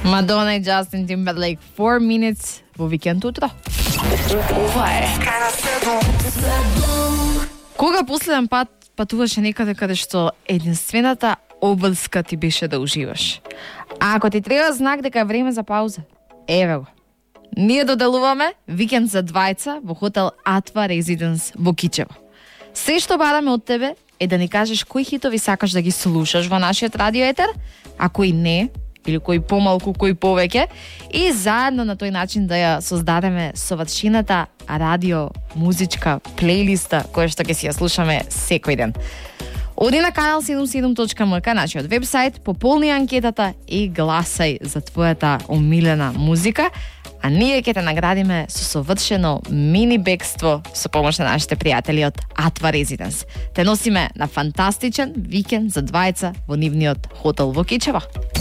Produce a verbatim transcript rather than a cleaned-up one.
Мадона и Джастин Тимберлейк, four minutes во викенд утро. Ова е. Кога последен пат патуваше некаде каде што единствената обврска ти беше да уживаш? А ако ти треба знак дека е време за пауза, еве го. Ние доделуваме викенд за двајца во хотел Атва Резиденс во Кичево. Се што бараме од тебе е да ни кажеш кои хитови сакаш да ги слушаш во нашиот радио етер, а кои не, или кои помалку, кои повеќе, и заедно на тој начин да ја создадеме совршената радио музичка плейлиста која што ќе си ја слушаме секој ден. Оди на канал седумдесет и седум точка ем ка, нашиот вебсайт, пополни анкетата и гласај за твојата омилена музика, а ние ќе те наградиме со совршено мини бегство со помош на нашите пријатели од Атва Резиденс. Те носиме на фантастичен викенд за двајца во нивниот хотел во Кичево.